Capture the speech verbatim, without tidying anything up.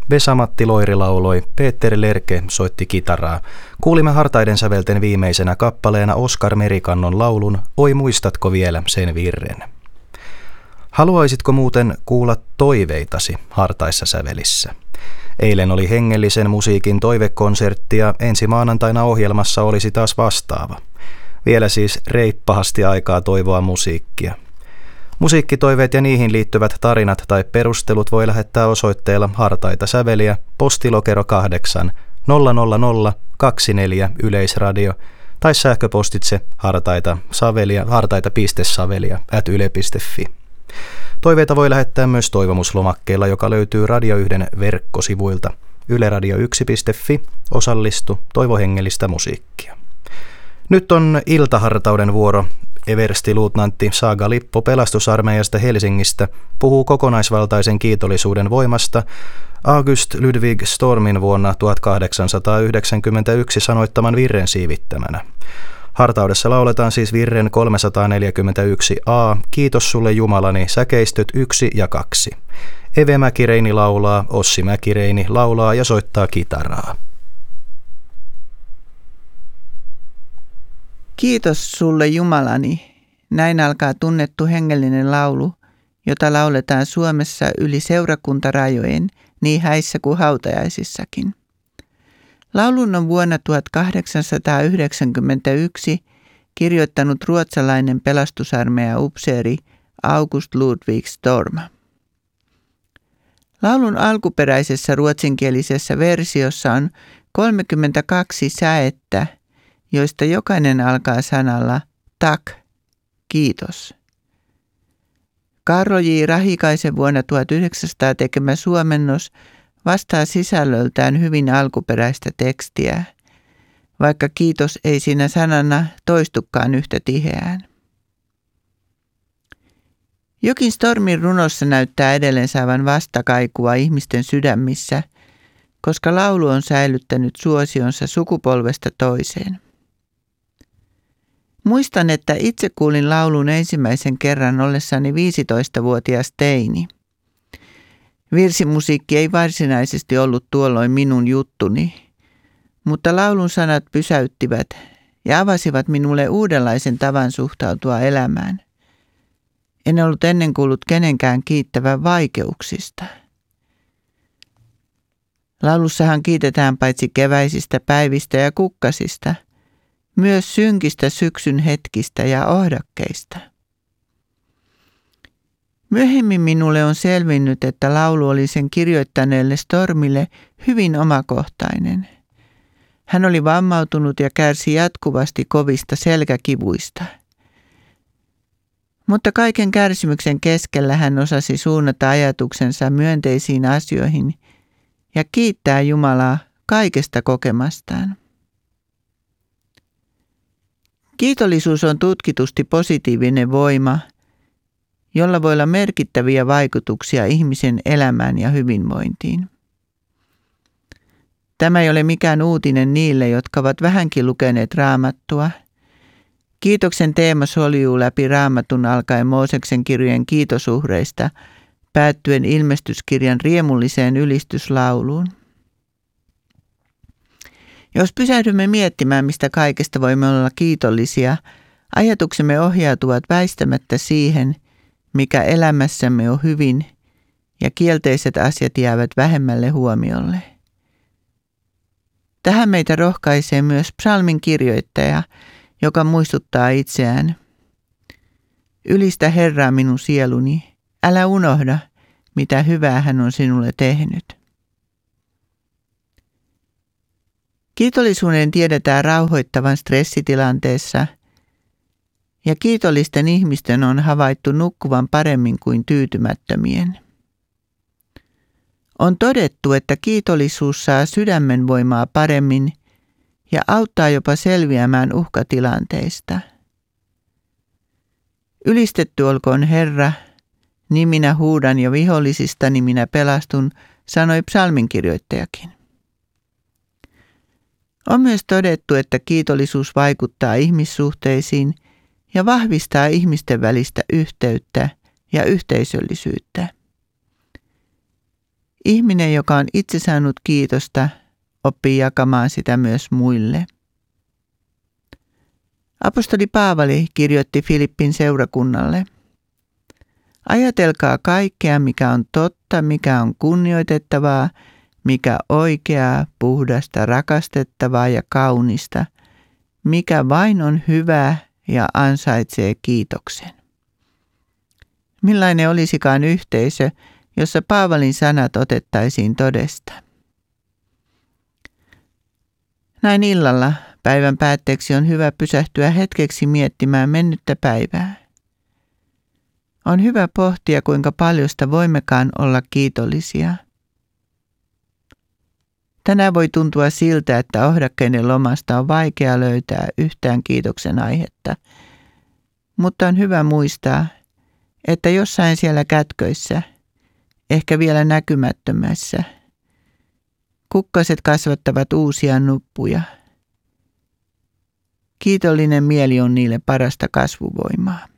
Vesa-Matti Loiri lauloi, Peter Lerke soitti kitaraa. Kuulimme Hartaiden sävelten viimeisenä kappaleena Oskar Merikannon laulun Oi muistatko vielä sen virren. Haluaisitko muuten kuulla toiveitasi hartaissa sävelissä? Eilen oli hengellisen musiikin toivekonsertti ja ensi maanantaina ohjelmassa olisi taas vastaava. Vielä siis reippahasti aikaa toivoa musiikkia. Musiikkitoiveet ja niihin liittyvät tarinat tai perustelut voi lähettää osoitteella Hartaita säveliä, postilokero kahdeksan nolla nolla nolla kaksikymmentäneljä Yleisradio tai sähköpostitse hartaita savelia, hartaita.savelia at yle piste fi. Toiveita voi lähettää myös toivomuslomakkeella, joka löytyy Radio yhden verkkosivuilta yle radio yksi piste fi, osallistu, toivo hengellistä musiikkia. Nyt on iltahartauden vuoro. Everstiluutnantti Saga Lippo pelastusarmeijasta Helsingistä puhuu kokonaisvaltaisen kiitollisuuden voimasta August Ludwig Stormin vuonna tuhatkahdeksansataayhdeksänkymmentäyksi sanoittaman virren siivittämänä. Hartaudessa lauletaan siis virren kolmesataaneljäkymmentäyksi A, Kiitos sulle Jumalani, säkeistöt yksi ja kaksi. Eve Mäkireini laulaa, Ossi Mäkireini laulaa ja soittaa kitaraa. Kiitos sulle Jumalani. Näin alkaa tunnettu hengellinen laulu, jota lauletaan Suomessa yli seurakuntarajojen niin häissä kuin hautajaisissakin. Laulun on vuonna tuhatkahdeksansataayhdeksänkymmentäyksi kirjoittanut ruotsalainen pelastusarmeijan upseeri August Ludwig Storm. Laulun alkuperäisessä ruotsinkielisessä versiossa on kolmekymmentäkaksi säettä, joista jokainen alkaa sanalla tak, kiitos. Karro J. Rahikaisen vuonna tuhatyhdeksänsataa tekemä suomennos vastaa sisällöltään hyvin alkuperäistä tekstiä, vaikka kiitos ei siinä sanana toistukaan yhtä tiheään. Jokin Stormin runossa näyttää edelleen saavan vastakaikua ihmisten sydämissä, koska laulu on säilyttänyt suosionsa sukupolvesta toiseen. Muistan, että itse kuulin laulun ensimmäisen kerran ollessani viisitoistavuotias teini. Virsimusiikki ei varsinaisesti ollut tuolloin minun juttuni, mutta laulun sanat pysäyttivät ja avasivat minulle uudenlaisen tavan suhtautua elämään. En ollut ennen kuullut kenenkään kiittävän vaikeuksista. Laulussahan kiitetään paitsi keväisistä päivistä ja kukkasista, myös synkistä syksyn hetkistä ja ohdakkeista. Myöhemmin minulle on selvinnyt, että laulu oli sen kirjoittaneelle Stormille hyvin omakohtainen. Hän oli vammautunut ja kärsi jatkuvasti kovista selkäkivuista. Mutta kaiken kärsimyksen keskellä hän osasi suunnata ajatuksensa myönteisiin asioihin ja kiittää Jumalaa kaikesta kokemastaan. Kiitollisuus on tutkitusti positiivinen voima, jolla voi olla merkittäviä vaikutuksia ihmisen elämään ja hyvinvointiin. Tämä ei ole mikään uutinen niille, jotka ovat vähänkin lukeneet Raamattua. Kiitoksen teema soljuu läpi Raamatun alkaen Mooseksen kirjojen kiitosuhreista, päättyen ilmestyskirjan riemulliseen ylistyslauluun. Jos pysähdymme miettimään, mistä kaikesta voimme olla kiitollisia, ajatuksemme ohjautuvat väistämättä siihen, mikä elämässämme on hyvin, ja kielteiset asiat jäävät vähemmälle huomiolle. Tähän meitä rohkaisee myös psalmin kirjoittaja, joka muistuttaa itseään. Ylistä Herraa minun sieluni, älä unohda, mitä hyvää hän on sinulle tehnyt. Kiitollisuuden tiedetään rauhoittavan stressitilanteessa, ja kiitollisten ihmisten on havaittu nukkuvan paremmin kuin tyytymättömien. On todettu, että kiitollisuus saa sydämen voimaa paremmin ja auttaa jopa selviämään uhkatilanteista. Ylistetty olkoon Herra, niin minä huudan ja vihollisistani minä pelastun, sanoi psalminkirjoittajakin. On myös todettu, että kiitollisuus vaikuttaa ihmissuhteisiin ja vahvistaa ihmisten välistä yhteyttä ja yhteisöllisyyttä. Ihminen, joka on itse saanut kiitosta, oppii jakamaan sitä myös muille. Apostoli Paavali kirjoitti Filippin seurakunnalle: ajatelkaa kaikkea, mikä on totta, mikä on kunnioitettavaa, mikä oikeaa, puhdasta, rakastettavaa ja kaunista, mikä vain on hyvää ja ansaitsee kiitoksen. Millainen olisikaan yhteisö, jossa Paavalin sanat otettaisiin todesta? Näin illalla päivän päätteeksi on hyvä pysähtyä hetkeksi miettimään mennyttä päivää. On hyvä pohtia, kuinka paljosta voimmekaan olla kiitollisia. Tänään voi tuntua siltä, että ohdakkeiden lomasta on vaikea löytää yhtään kiitoksen aihetta, mutta on hyvä muistaa, että jossain siellä kätköissä, ehkä vielä näkymättömässä, kukkaset kasvattavat uusia nuppuja. Kiitollinen mieli on niille parasta kasvuvoimaa.